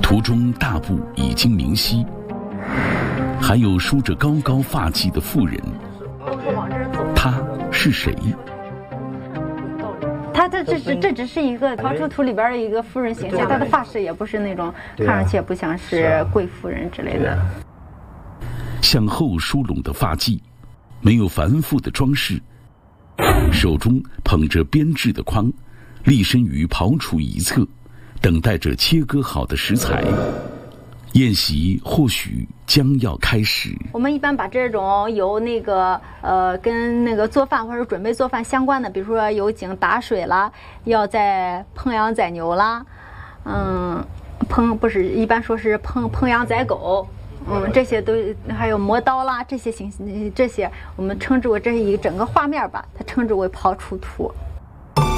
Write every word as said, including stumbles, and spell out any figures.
图中大步已经明晰，还有梳着高高发髻的妇人。她是谁？ 她这这这这只是一个陶出图里边的一个妇人形象，她的发饰也不是那种看上去也不像是贵妇人之类的。 向后梳拢的发髻，没有繁复的装饰，手中捧着编制的筐，立身于刨厨一侧，等待着切割好的食材。宴席或许将要开始。 我们一般把这种有那个呃跟那个做饭或者准备做饭相关的，比如说有井打水啦，要在烹羊宰牛啦，嗯，烹不是一般说是烹烹羊宰狗，嗯，这些都还有磨刀啦，这些形这些我们称之为这是一整个画面吧，它称之为刨出图。